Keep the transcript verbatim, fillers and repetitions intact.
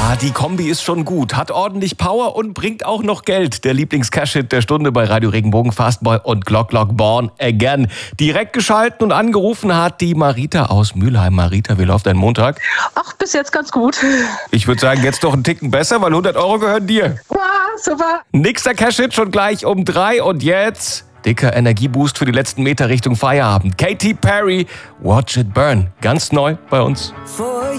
Ah, die Kombi ist schon gut, hat ordentlich Power und bringt auch noch Geld. Der Lieblings-Cash-Hit der Stunde bei Radio Regenbogen, Fastboy und Glock Glock Born Again. Direkt geschalten und angerufen hat die Marita aus Mülheim. Marita, wie läuft dein Montag? Ach, bis jetzt ganz gut. Ich würde sagen, jetzt doch einen Ticken besser, weil hundert Euro gehören dir. Wow, super. Nächster Cash-Hit schon gleich um drei und jetzt dicker Energieboost für die letzten Meter Richtung Feierabend. Katy Perry, Watch It Burn. Ganz neu bei uns.